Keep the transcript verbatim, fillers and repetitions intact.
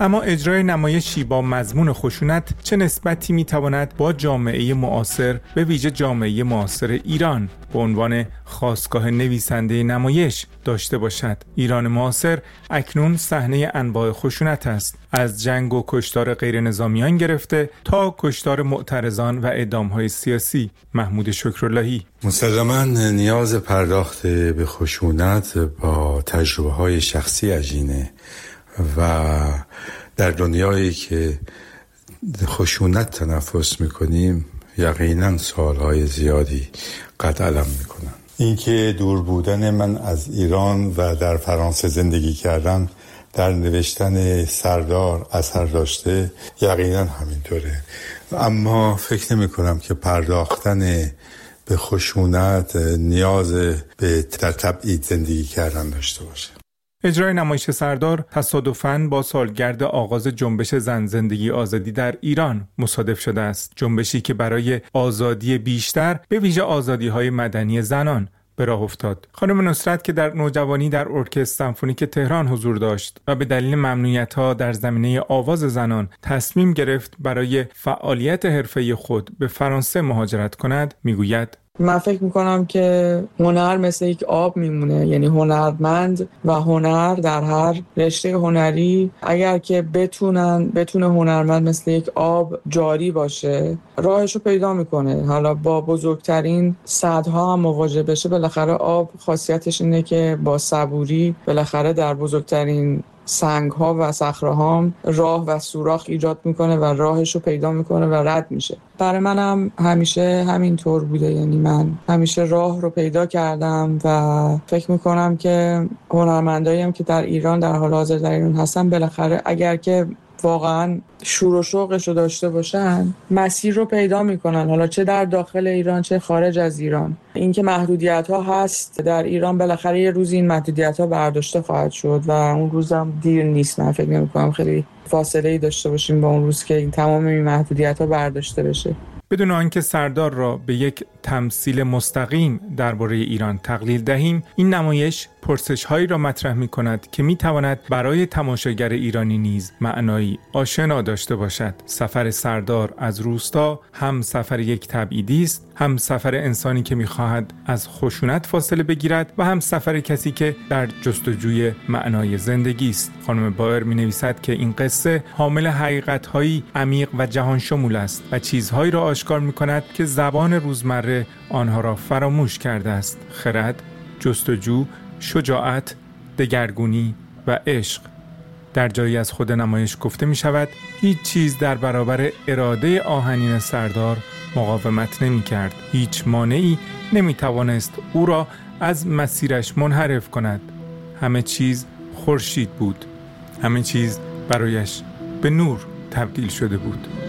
اما اجرای نمایشی با مضمون خشونت چه نسبتی میتواند با جامعه معاصر، به ویژه جامعه معاصر ایران، به عنوان خاستگاه نویسنده نمایش داشته باشد؟ ایران معاصر اکنون صحنه انواع خشونت است، از جنگ و کشتار غیر نظامیان گرفته تا کشتار معترضان و اعدام‌های سیاسی. محمود شکراللهی: مسلماً نیاز پرداخت به خشونت با تجربه‌های شخصی عجینه و در دنیایی که خشونت تنفس می‌کنیم یقیناً سوال‌های زیادی قد علم می‌کنن. اینکه دور بودن من از ایران و در فرانسه زندگی کردن در نوشتن سردار اثر داشته، یقینا همینطوره. اما فکر نمی کنم که پرداختن به خشونت نیاز به در تبعید زندگی کردن داشته باشه. اجرای نمایش سردار تصادفاً با سالگرد آغاز جنبش زن زندگی آزادی در ایران مصادف شده است. جنبشی که برای آزادی بیشتر، به ویژه آزادی‌های مدنی زنان، به راه افتاد. خانم نصرت که در نوجوانی در ارکستر سمفونیک تهران حضور داشت و به دلیل ممنوعیت‌ها در زمینه آواز زنان تصمیم گرفت برای فعالیت حرفه‌ای خود به فرانسه مهاجرت کند، میگوید: من فکر میکنم که هنر مثل یک آب میمونه، یعنی هنرمند و هنر در هر رشته هنری اگر که بتونن بتونه هنرمند مثل یک آب جاری باشه، راهشو پیدا میکنه. حالا با بزرگترین سدها هم مواجه بشه، بالاخره آب خاصیتش اینه که با صبوری بالاخره در بزرگترین سنگ ها و صخره ها راه و سوراخ ایجاد میکنه و راهش رو پیدا میکنه و رد میشه. برای منم همیشه همینطور بوده، یعنی من همیشه راه رو پیدا کردم و فکر میکنم که هنرمندایی هم که در ایران در حال حاضر در ایران هستن، بالاخره اگر که واقعا شور و شوقش رو داشته باشن، مسیر رو پیدا میکنن، حالا چه در داخل ایران چه خارج از ایران. اینکه محدودیت ها هست در ایران، بالاخره یه روز این محدودیت ها برداشته خواهد شد و اون روزم دیر نیست. من فکر نمی‌کنم خیلی فاصله ای داشته باشیم با اون روز که این تمام این محدودیت ها برداشته بشه. بدون آنکه سردار را به یک تمثیل مستقیم درباره ایران تقلیل دهیم، این نمایش پرسش‌هایی را مطرح می‌کند که می‌تواند برای تماشاگر ایرانی نیز معنایی آشنا داشته باشد. سفر سردار از روستا هم سفر یک تبعیدی است، هم سفر انسانی که می‌خواهد از خشونت فاصله بگیرد و هم سفر کسی که در جستجوی معنای زندگی است. خانم بایر می‌نویسد که این قصه حامل حقیقت‌هایی عمیق و جهان شمول است و چیزهایی را آشکار می‌کند که زبان روزمره آنها را فراموش کرده است: خرد، جستجو، شجاعت، دگرگونی و عشق. در جایی از خود نمایش گفته می شود هیچ چیز در برابر اراده آهنین سردار مقاومت نمی کرد. هیچ مانعی نمی توانست او را از مسیرش منحرف کند. همه چیز خورشید بود. همه چیز برایش به نور تبدیل شده بود.